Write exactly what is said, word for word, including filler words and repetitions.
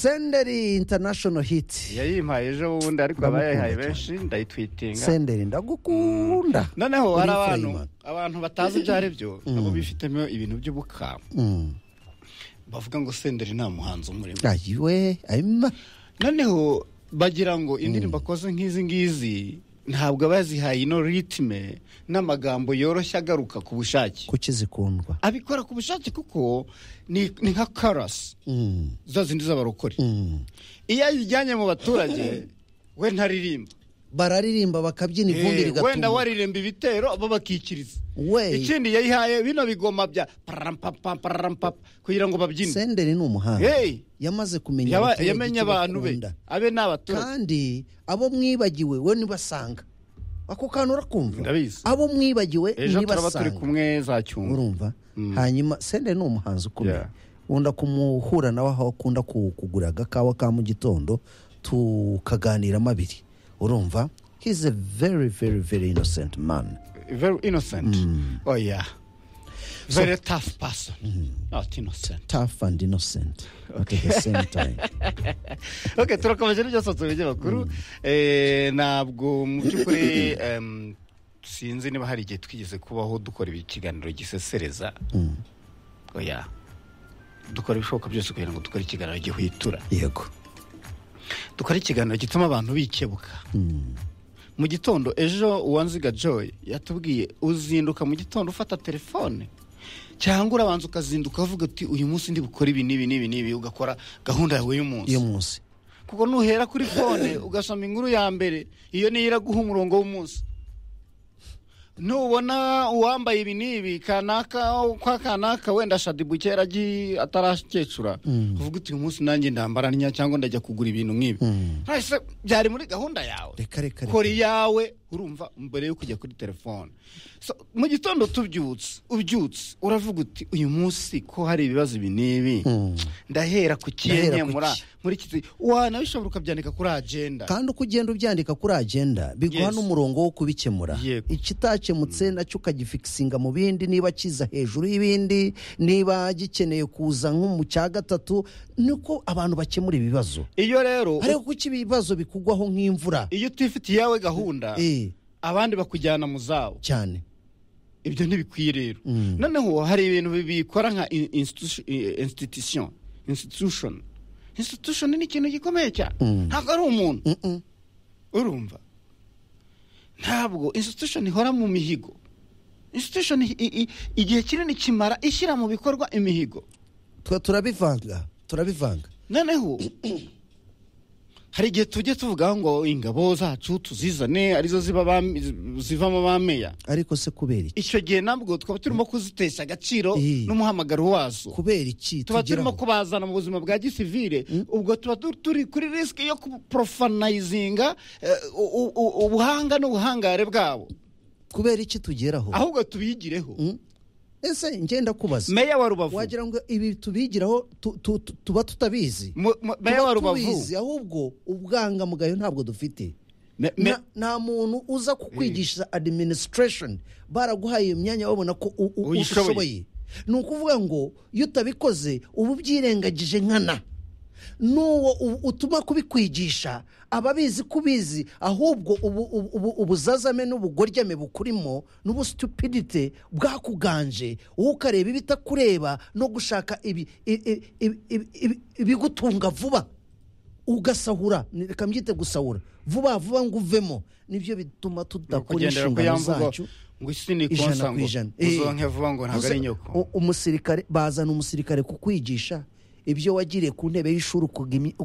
Senderi international hit yayimpaye ejo bundi ariko abayahaye benshi ndayitwitinga. Senderi ndagukunda. Noneho hari abantu abantu batazi ibyo ari byo nabo bifitemo ibintu by'ubukama. Bavuga ngo Senderi nta muhanzi umurimo. Ayiwe ayima. Noneho bagira ngo indirimbo akoze nk'izi ngizi ntabwo abazihaye ino ritme n'amagambo yoroshye agaruka ku bushake. Kuki zikundwa? Abikora ku bushake kuko ni ni nka chorus. Mm. Zazindi z'abarokore. Mm. Iyo yijyanye mu baturage we ntaririmba. Bararirimba bakabyina ivumbi rigatuma. Wenda waririmba ibitero abo bakikiriza. Ikindi yayihaye bino bigoma bya parampapa parampapa kugira ngo babyine. Senderi ni umuhanga. Hey. Yamaze kumenya yamenye abantu be abe n'abaturage kandi abo mwibagiwe we nibasanga ako kantu urakumva ndabizi abo mwibagiwe nibasanga turi kumwe za cyumba urumva mm. Hanyuma Senderi ni umuhanzi ukomeye yeah. Unda kumuhura nawe aho akunda kugura agakawa ka mu gitondo tukaganira mabiri urumva he's a very very very innocent man very innocent mm. Oh yeah. Very so, tough person. Mm. Not innocent. Tough and innocent at the same time. Okay, turakomeje n'ibyo sotso bije bakuru. Eh nabwo mu byukuri em sinzi niba hari igihe twigeze kubaho dukora ikiganiro gisesereza. Mm. Oya. Dukora ibishoboka byose kugira ngo dukore ikiganiro gihwitura. Yego. Dukora ikiganiro gituma abantu bikebuka. Mm. Mu gitondo ejo Uwanziga Joy yatubwiye uzinduka mu gitondo ufata telefone cyangwa urabanza ukazinduka uvuga ati uyu munsi ndi bukora ibi nibi nibi nibi ugakora gahunda yawe y'umunsi y'umunsi kuko nuhera kuri phone ugasoma inkuru ya mbere iyo ni iraguha umurongo w'umunsi nubona uwambaye ibi nibi kanaka kwa kanaka wenda Shadibu kera gi atarashekecura uvuga uti uyu munsi nanjye ndambara nya cyangwa ndajya kugura ibintu nk'ibi ntase byari muri gahunda yawe kori yawe urumva mbere yo kujya kuri telefone so mu gitondo tubyutse ubyutse uravuga uti uyu munsi ko hari ibibazo binibi ndahera ku kiyenye muri muri kizi wana bishobora kubyandika kuri agenda kandi uko ugenda ubyandika kuri agenda biguha n'umurongo wo kubikemura ikitacemutse nacyo ukagifixinga mu bindi niba kiza hejuru y'ibindi niba gikeneye kuza nko mu cya gatatu niko abantu bakemura ibibazo iyo rero ariko kuki ibibazo bikugwaho nk'imvura iyo tifite yawe gahunda eh abandi bakujyana mu zabo cyane ibyo ntibikwiye rero mm. Noneho hari ibintu bikora nka institution institution institution institution ni ikintu gikomeye cyane mm. Ntabwo ari umuntu mm -mm. Urumva ntabwo institution ihora mu mihigo institution igihe kinini kimara ishyira mu bikorwa imihigo twa turabivanga turabivanga noneho hari igihe tujye tuvuga ngo ingabo zacu tuzizane arizo ziba zivamo bameya ariko se kubera iki icyo gihe nabwo twaba turimo kuzitesha agaciro n'umuhamagaro wazo kubera iki tuba turimo kubazana mu buzima bwa gisivile mm? Ubwo tuba turi kuri risk yo profanizinga uh, ubuhanga n'ubuhangare bwabo kubera iki tugeraho ahubwo tubigireho mm? Ese ngenda kubaza Meya wa Rubavu wagira ngo ibi tubigiraho tuba tutabizi Meya wa Rubavu ahubwo ubwanga mugayo ntabwo dufite nta muntu uza kukwigisha administration baraguhaye imyanya babona ko ushoboye ni ukuvuga ngo iyo utabikoze ubu byirengagije nkana nuwo utuma kubikwigisha ababizi kubizi ahubwo ubuzazame n'ubugoryame bukurimo n'ubustupidity bwakuganje ukareba ibitakureba no gushaka ibi ibigutunga vuba ugasahura reka mbyite gusahura vuba vuba ngo uvemo nibyo bituma tudakora inshingano zacu ngo isi ni konsa ngo uzonke vuba ngo ntabwo ari nyoko umusirikare bazana umusirikare kukwigisha ibyo wagiriye ku ntebe y'ishuri